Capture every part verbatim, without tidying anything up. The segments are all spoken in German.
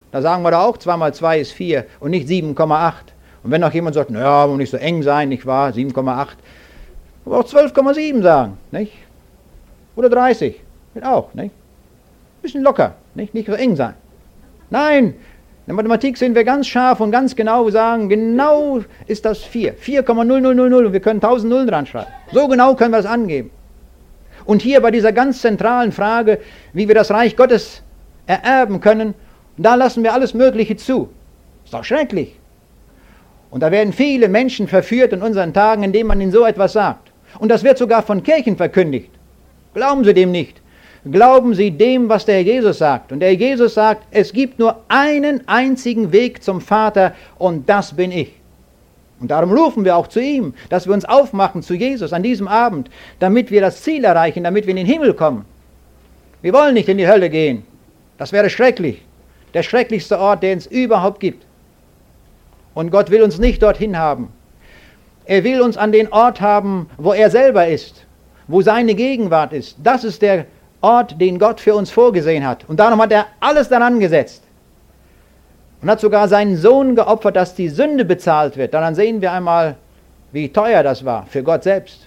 Da sagen wir da auch, zwei mal zwei ist vier und nicht sieben Komma acht. Und wenn noch jemand sagt, naja, muss nicht so eng sein, nicht wahr, sieben Komma acht, kann man auch zwölf Komma sieben sagen, nicht? Oder dreißig, geht auch, nicht? Bisschen locker, nicht? Nicht so eng sein. Nein, in der Mathematik sind wir ganz scharf und ganz genau, wir sagen, genau ist das vier. vier Komma null null null null und wir können tausend Nullen dran schreiben. So genau können wir das angeben. Und hier bei dieser ganz zentralen Frage, wie wir das Reich Gottes ererben können, da lassen wir alles Mögliche zu. Ist doch schrecklich. Und da werden viele Menschen verführt in unseren Tagen, indem man ihnen so etwas sagt. Und das wird sogar von Kirchen verkündigt. Glauben Sie dem nicht. Glauben Sie dem, was der Herr Jesus sagt. Und der Herr Jesus sagt, es gibt nur einen einzigen Weg zum Vater und das bin ich. Und darum rufen wir auch zu ihm, dass wir uns aufmachen zu Jesus an diesem Abend, damit wir das Ziel erreichen, damit wir in den Himmel kommen. Wir wollen nicht in die Hölle gehen. Das wäre schrecklich. Der schrecklichste Ort, den es überhaupt gibt. Und Gott will uns nicht dorthin haben. Er will uns an den Ort haben, wo er selber ist, wo seine Gegenwart ist. Das ist der Ort, den Gott für uns vorgesehen hat. Und darum hat er alles daran gesetzt. Und hat sogar seinen Sohn geopfert, dass die Sünde bezahlt wird. Daran sehen wir einmal, wie teuer das war für Gott selbst.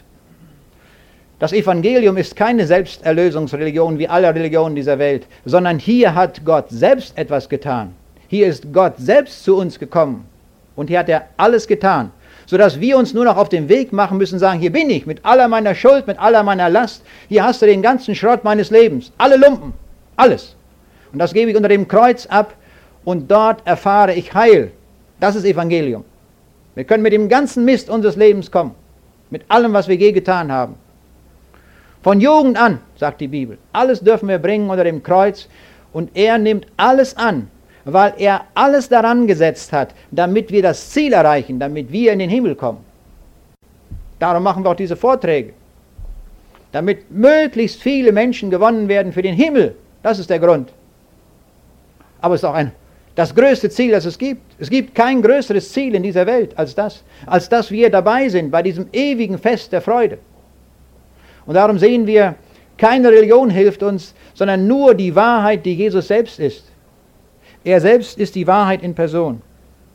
Das Evangelium ist keine Selbsterlösungsreligion wie alle Religionen dieser Welt, sondern hier hat Gott selbst etwas getan. Hier ist Gott selbst zu uns gekommen und hier hat er alles getan, sodass wir uns nur noch auf den Weg machen müssen und sagen, hier bin ich mit aller meiner Schuld, mit aller meiner Last, hier hast du den ganzen Schrott meines Lebens, alle Lumpen, alles. Und das gebe ich unter dem Kreuz ab und dort erfahre ich Heil. Das ist Evangelium. Wir können mit dem ganzen Mist unseres Lebens kommen, mit allem, was wir je getan haben. Von Jugend an, sagt die Bibel, alles dürfen wir bringen unter dem Kreuz und er nimmt alles an, weil er alles daran gesetzt hat, damit wir das Ziel erreichen, damit wir in den Himmel kommen. Darum machen wir auch diese Vorträge, damit möglichst viele Menschen gewonnen werden für den Himmel. Das ist der Grund. Aber es ist auch ein, das größte Ziel, das es gibt. Es gibt kein größeres Ziel in dieser Welt als das, als dass wir dabei sind bei diesem ewigen Fest der Freude. Und darum sehen wir, keine Religion hilft uns, sondern nur die Wahrheit, die Jesus selbst ist. Er selbst ist die Wahrheit in Person.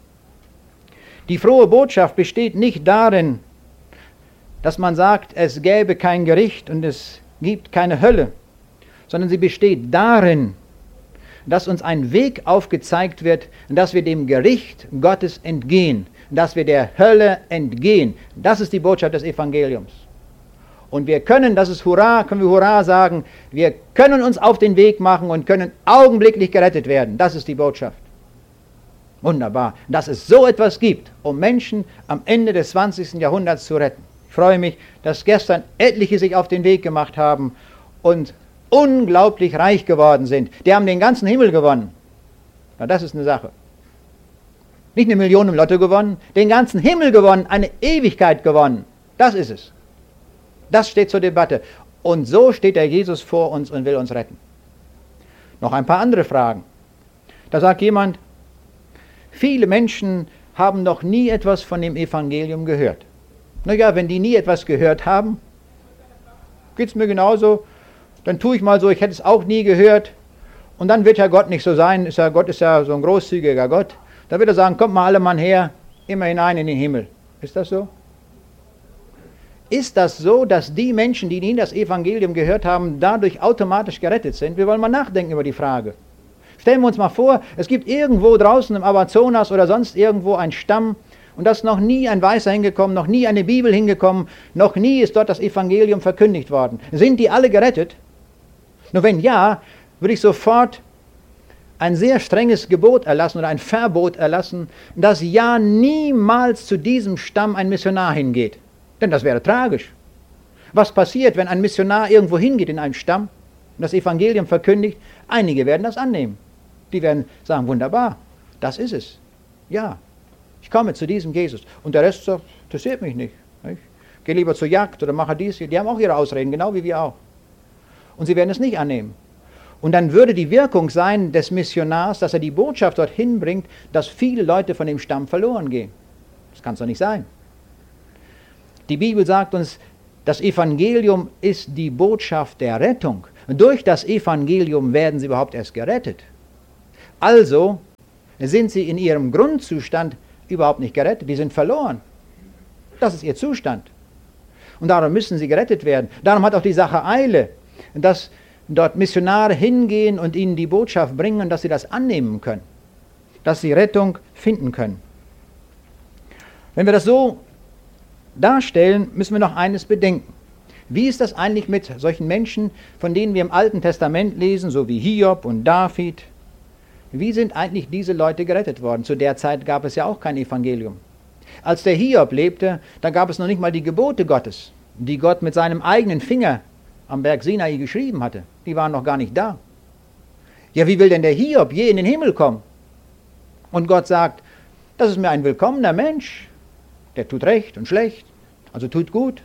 Die frohe Botschaft besteht nicht darin, dass man sagt, es gäbe kein Gericht und es gibt keine Hölle, sondern sie besteht darin, dass uns ein Weg aufgezeigt wird, dass wir dem Gericht Gottes entgehen, dass wir der Hölle entgehen. Das ist die Botschaft des Evangeliums. Und wir können, das ist Hurra, können wir Hurra sagen, wir können uns auf den Weg machen und können augenblicklich gerettet werden. Das ist die Botschaft. Wunderbar, dass es so etwas gibt, um Menschen am Ende des zwanzigsten Jahrhunderts zu retten. Ich freue mich, dass gestern etliche sich auf den Weg gemacht haben und unglaublich reich geworden sind. Die haben den ganzen Himmel gewonnen. Na, das ist eine Sache. Nicht eine Million im Lotto gewonnen, den ganzen Himmel gewonnen, eine Ewigkeit gewonnen. Das ist es. Das steht zur Debatte. Und so steht der Jesus vor uns und will uns retten. Noch ein paar andere Fragen. Da sagt jemand, viele Menschen haben noch nie etwas von dem Evangelium gehört. Naja, wenn die nie etwas gehört haben, geht es mir genauso, dann tue ich mal so, ich hätte es auch nie gehört. Und dann wird ja Gott nicht so sein, ist ja, Gott ist ja so ein großzügiger Gott. Da wird er sagen, kommt mal alle Mann her, immer hinein in den Himmel. Ist das so? Ist das so, dass die Menschen, die nie das Evangelium gehört haben, dadurch automatisch gerettet sind? Wir wollen mal nachdenken über die Frage. Stellen wir uns mal vor, es gibt irgendwo draußen im Amazonas oder sonst irgendwo einen Stamm und da ist noch nie ein Weißer hingekommen, noch nie eine Bibel hingekommen, noch nie ist dort das Evangelium verkündigt worden. Sind die alle gerettet? Nur wenn ja, würde ich sofort ein sehr strenges Gebot erlassen oder ein Verbot erlassen, dass ja niemals zu diesem Stamm ein Missionar hingeht. Denn das wäre tragisch. Was passiert, wenn ein Missionar irgendwo hingeht in einem Stamm und das Evangelium verkündigt? Einige werden das annehmen. Die werden sagen, wunderbar, das ist es. Ja, ich komme zu diesem Jesus. Und der Rest sagt, interessiert mich nicht. Ich gehe lieber zur Jagd oder mache dies. Die haben auch ihre Ausreden, genau wie wir auch. Und sie werden es nicht annehmen. Und dann würde die Wirkung sein des Missionars, dass er die Botschaft dorthin bringt, dass viele Leute von dem Stamm verloren gehen. Das kann es doch nicht sein. Die Bibel sagt uns, das Evangelium ist die Botschaft der Rettung. Und durch das Evangelium werden sie überhaupt erst gerettet. Also sind sie in ihrem Grundzustand überhaupt nicht gerettet. Die sind verloren. Das ist ihr Zustand. Und darum müssen sie gerettet werden. Darum hat auch die Sache Eile, dass dort Missionare hingehen und ihnen die Botschaft bringen, dass sie das annehmen können, dass sie Rettung finden können. Wenn wir das so darstellen, müssen wir noch eines bedenken. Wie ist das eigentlich mit solchen Menschen, von denen wir im Alten Testament lesen, so wie Hiob und David? Wie sind eigentlich diese Leute gerettet worden? Zu der Zeit gab es ja auch kein Evangelium. Als der Hiob lebte, da gab es noch nicht mal die Gebote Gottes, die Gott mit seinem eigenen Finger am Berg Sinai geschrieben hatte. Die waren noch gar nicht da. Ja, wie will denn der Hiob je in den Himmel kommen? Und Gott sagt, das ist mir ein willkommener Mensch, der tut recht und schlecht, also tut gut.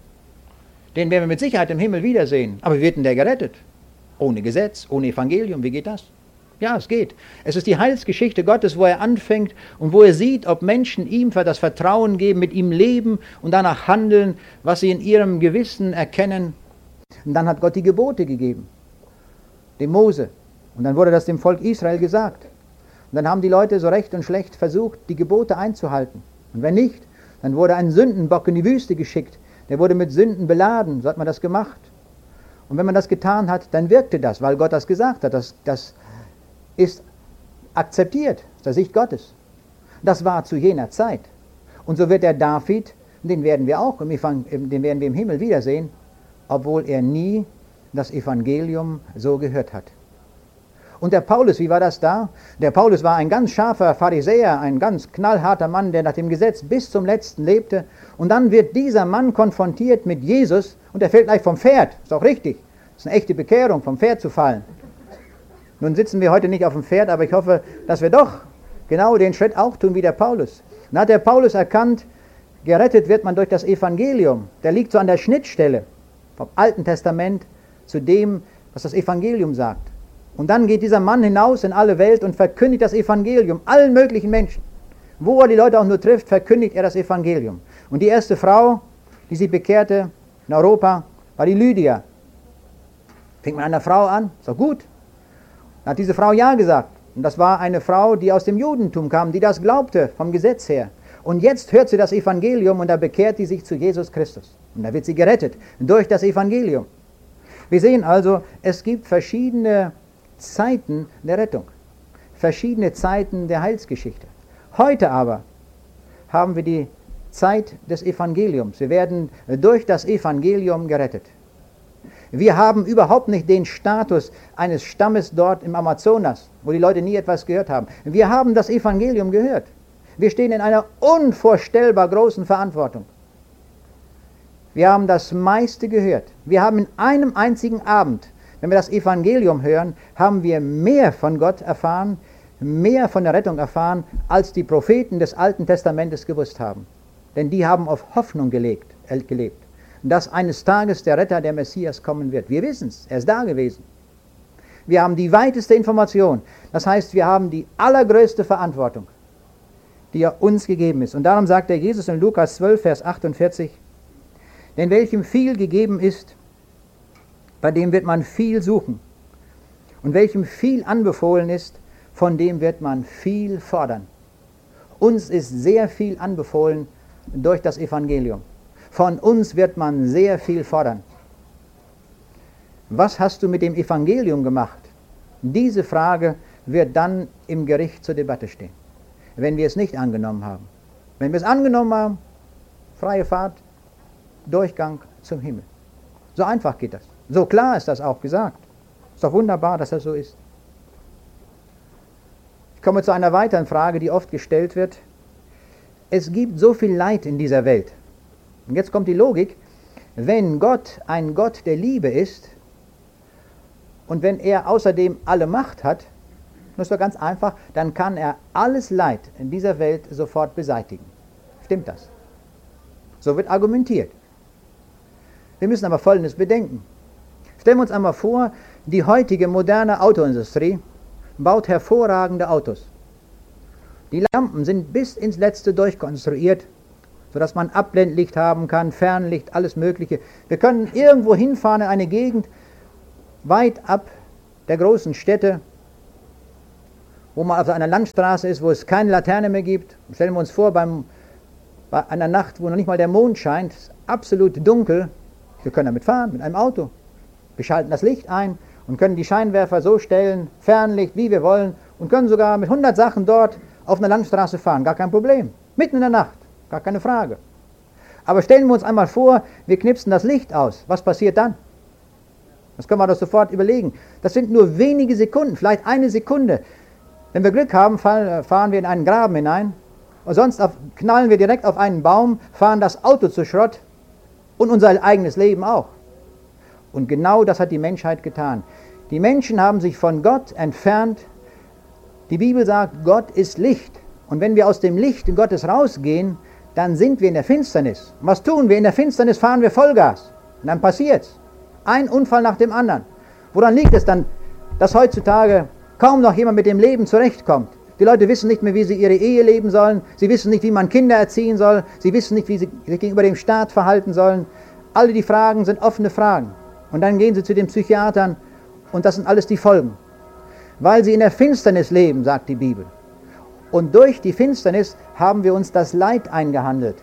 Den werden wir mit Sicherheit im Himmel wiedersehen. Aber wie wird denn der gerettet? Ohne Gesetz, ohne Evangelium, wie geht das? Ja, es geht. Es ist die Heilsgeschichte Gottes, wo er anfängt und wo er sieht, ob Menschen ihm das Vertrauen geben, mit ihm leben und danach handeln, was sie in ihrem Gewissen erkennen. Und dann hat Gott die Gebote gegeben, dem Mose. Und dann wurde das dem Volk Israel gesagt. Und dann haben die Leute so recht und schlecht versucht, die Gebote einzuhalten. Und wenn nicht, dann wurde ein Sündenbock in die Wüste geschickt. Der wurde mit Sünden beladen. So hat man das gemacht. Und wenn man das getan hat, dann wirkte das, weil Gott das gesagt hat. Das, das ist akzeptiert aus der Sicht Gottes. Das war zu jener Zeit. Und so wird der David, den werden wir auch, im Evangel- den werden wir im Himmel wiedersehen, obwohl er nie das Evangelium so gehört hat. Und der Paulus, wie war das da? Der Paulus war ein ganz scharfer Pharisäer, ein ganz knallharter Mann, der nach dem Gesetz bis zum Letzten lebte. Und dann wird dieser Mann konfrontiert mit Jesus und er fällt gleich vom Pferd. Ist auch richtig. Das ist eine echte Bekehrung, vom Pferd zu fallen. Nun sitzen wir heute nicht auf dem Pferd, aber ich hoffe, dass wir doch genau den Schritt auch tun wie der Paulus. Dann hat der Paulus erkannt, gerettet wird man durch das Evangelium. Der liegt so an der Schnittstelle vom Alten Testament zu dem, was das Evangelium sagt. Und dann geht dieser Mann hinaus in alle Welt und verkündigt das Evangelium allen möglichen Menschen. Wo er die Leute auch nur trifft, verkündigt er das Evangelium. Und die erste Frau, die sich bekehrte in Europa, war die Lydia. Fängt man an einer Frau an, ist doch gut. Dann hat diese Frau Ja gesagt. Und das war eine Frau, die aus dem Judentum kam, die das glaubte, vom Gesetz her. Und jetzt hört sie das Evangelium und da bekehrt sie sich zu Jesus Christus. Und da wird sie gerettet durch das Evangelium. Wir sehen also, es gibt verschiedene Zeiten der Rettung, verschiedene Zeiten der Heilsgeschichte. Heute aber haben wir die Zeit des Evangeliums. Wir werden durch das Evangelium gerettet. Wir haben überhaupt nicht den Status eines Stammes dort im Amazonas, wo die Leute nie etwas gehört haben. Wir haben das Evangelium gehört. Wir stehen in einer unvorstellbar großen Verantwortung. Wir haben das meiste gehört. Wir haben in einem einzigen Abend, wenn wir das Evangelium hören, haben wir mehr von Gott erfahren, mehr von der Rettung erfahren, als die Propheten des Alten Testamentes gewusst haben. Denn die haben auf Hoffnung gelebt, äh, gelebt, dass eines Tages der Retter, der Messias, kommen wird. Wir wissen es, er ist da gewesen. Wir haben die weiteste Information. Das heißt, wir haben die allergrößte Verantwortung, die er uns gegeben ist. Und darum sagt der Jesus in Lukas zwölf, Vers achtundvierzig, denn welchem viel gegeben ist, bei dem wird man viel suchen. Und welchem viel anbefohlen ist, von dem wird man viel fordern. Uns ist sehr viel anbefohlen durch das Evangelium. Von uns wird man sehr viel fordern. Was hast du mit dem Evangelium gemacht? Diese Frage wird dann im Gericht zur Debatte stehen, wenn wir es nicht angenommen haben. Wenn wir es angenommen haben, freie Fahrt, Durchgang zum Himmel. So einfach geht das. So klar ist das auch gesagt. Ist doch wunderbar, dass das so ist. Ich komme zu einer weiteren Frage, die oft gestellt wird. Es gibt so viel Leid in dieser Welt. Und jetzt kommt die Logik. Wenn Gott ein Gott der Liebe ist und wenn er außerdem alle Macht hat, das ist doch ganz einfach, dann kann er alles Leid in dieser Welt sofort beseitigen. Stimmt das? So wird argumentiert. Wir müssen aber Folgendes bedenken. Stellen wir uns einmal vor, die heutige moderne Autoindustrie baut hervorragende Autos. Die Lampen sind bis ins Letzte durchkonstruiert, sodass man Abblendlicht haben kann, Fernlicht, alles Mögliche. Wir können irgendwo hinfahren in eine Gegend weit ab der großen Städte wo man auf einer Landstraße ist, wo es keine Laterne mehr gibt. Stellen wir uns vor, beim, bei einer Nacht, wo noch nicht mal der Mond scheint, ist absolut dunkel. Wir können damit fahren, mit einem Auto. Wir schalten das Licht ein und können die Scheinwerfer so stellen, Fernlicht, wie wir wollen, und können sogar mit hundert Sachen dort auf einer Landstraße fahren. Gar kein Problem. Mitten in der Nacht. Gar keine Frage. Aber stellen wir uns einmal vor, wir knipsen das Licht aus. Was passiert dann? Das können wir doch sofort überlegen. Das sind nur wenige Sekunden, vielleicht eine Sekunde. Wenn wir Glück haben, fahren wir in einen Graben hinein. Und sonst auf, knallen wir direkt auf einen Baum, fahren das Auto zu Schrott und unser eigenes Leben auch. Und genau das hat die Menschheit getan. Die Menschen haben sich von Gott entfernt. Die Bibel sagt, Gott ist Licht. Und wenn wir aus dem Licht Gottes rausgehen, dann sind wir in der Finsternis. Und was tun wir? In der Finsternis fahren wir Vollgas. Und dann passiert's. Ein Unfall nach dem anderen. Woran liegt es dann, dass heutzutage kaum noch jemand mit dem Leben zurechtkommt? Die Leute wissen nicht mehr, wie sie ihre Ehe leben sollen. Sie wissen nicht, wie man Kinder erziehen soll. Sie wissen nicht, wie sie sich gegenüber dem Staat verhalten sollen. Alle die Fragen sind offene Fragen. Und dann gehen sie zu den Psychiatern und das sind alles die Folgen. Weil sie in der Finsternis leben, sagt die Bibel. Und durch die Finsternis haben wir uns das Leid eingehandelt.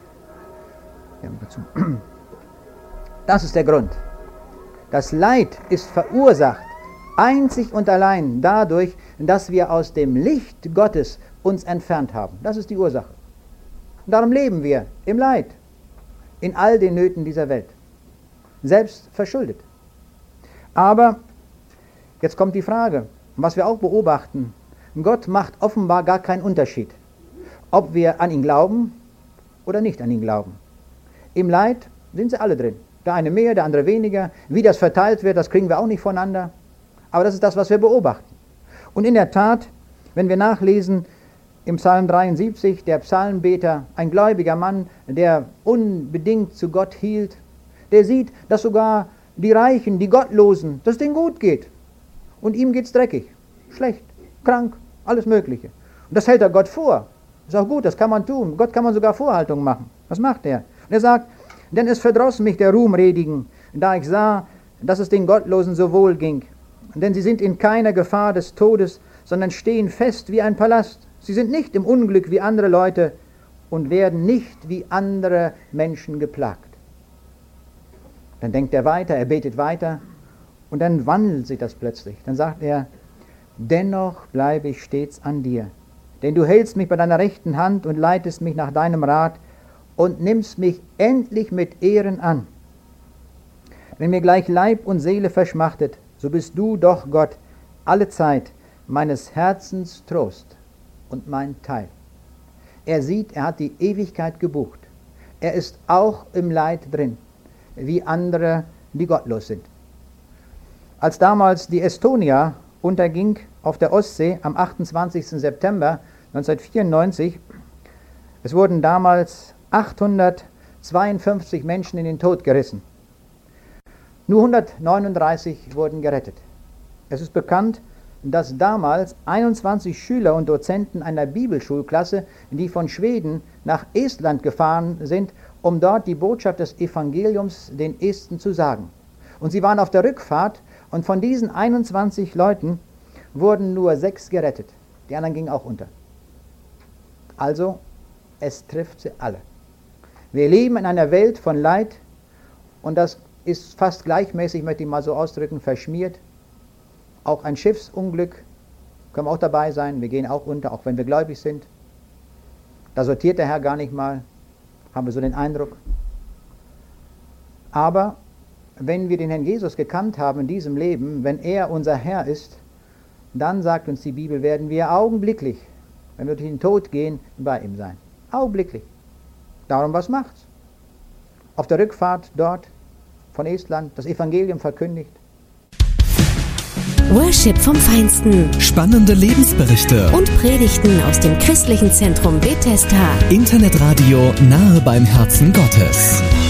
Das ist der Grund. Das Leid ist verursacht einzig und allein dadurch, dass wir aus dem Licht Gottes uns entfernt haben. Das ist die Ursache. Und darum leben wir im Leid, in all den Nöten dieser Welt. Selbst verschuldet. Aber jetzt kommt die Frage, was wir auch beobachten. Gott macht offenbar gar keinen Unterschied, ob wir an ihn glauben oder nicht an ihn glauben. Im Leid sind sie alle drin. Der eine mehr, der andere weniger. Wie das verteilt wird, das kriegen wir auch nicht voneinander. Aber das ist das, was wir beobachten. Und in der Tat, wenn wir nachlesen im Psalm dreiundsiebzig, der Psalmbeter, ein gläubiger Mann, der unbedingt zu Gott hielt, der sieht, dass sogar die Reichen, die Gottlosen, dass es denen gut geht. Und ihm geht es dreckig, schlecht, krank, alles Mögliche. Und das hält er Gott vor. Ist auch gut, das kann man tun. Gott kann man sogar Vorhaltungen machen. Was macht er? Und er sagt, denn es verdross mich der Ruhmredigen, da ich sah, dass es den Gottlosen so wohl ging. Denn sie sind in keiner Gefahr des Todes, sondern stehen fest wie ein Palast. Sie sind nicht im Unglück wie andere Leute und werden nicht wie andere Menschen geplagt. Dann denkt er weiter, er betet weiter und dann wandelt sich das plötzlich. Dann sagt er, dennoch bleibe ich stets an dir, denn du hältst mich bei deiner rechten Hand und leitest mich nach deinem Rat und nimmst mich endlich mit Ehren an. Wenn mir gleich Leib und Seele verschmachtet, so bist du doch, Gott, alle Zeit meines Herzens Trost und mein Teil. Er sieht, er hat die Ewigkeit gebucht. Er ist auch im Leid drin, wie andere, die gottlos sind. Als damals die Estonia unterging auf der Ostsee am achtundzwanzigsten September neunzehnhundertvierundneunzig, es wurden damals achthundertzweiundfünfzig Menschen in den Tod gerissen. Nur hundertneununddreißig wurden gerettet. Es ist bekannt, dass damals einundzwanzig Schüler und Dozenten einer Bibelschulklasse, die von Schweden nach Estland gefahren sind, um dort die Botschaft des Evangeliums den Esten zu sagen. Und sie waren auf der Rückfahrt und von diesen einundzwanzig Leuten wurden nur sechs gerettet. Die anderen gingen auch unter. Also, es trifft sie alle. Wir leben in einer Welt von Leid und das ist fast gleichmäßig, möchte ich mal so ausdrücken, verschmiert. Auch ein Schiffsunglück, können wir auch dabei sein, wir gehen auch unter, auch wenn wir gläubig sind. Da sortiert der Herr gar nicht mal, haben wir so den Eindruck. Aber wenn wir den Herrn Jesus gekannt haben in diesem Leben, wenn er unser Herr ist, dann sagt uns die Bibel, werden wir augenblicklich, wenn wir durch den Tod gehen, bei ihm sein. Augenblicklich. Darum, was macht's? Auf der Rückfahrt dort von Estland das Evangelium verkündigt. Worship vom Feinsten. Spannende Lebensberichte. Und Predigten aus dem christlichen Zentrum Bethesda. Internetradio nahe beim Herzen Gottes.